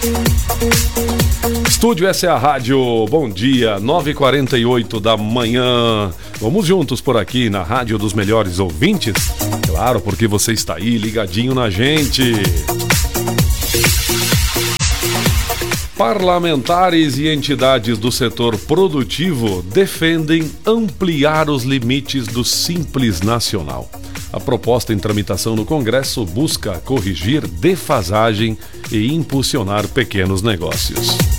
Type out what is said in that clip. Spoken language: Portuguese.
Estúdio, essa é a rádio. Bom dia, 9h48 da manhã. Vamos juntos por aqui na Rádio dos Melhores Ouvintes. Claro, porque você está aí ligadinho na gente. Parlamentares e entidades do setor produtivo defendem ampliar os limites do Simples Nacional. A proposta em tramitação no Congresso busca corrigir defasagem e impulsionar pequenos negócios.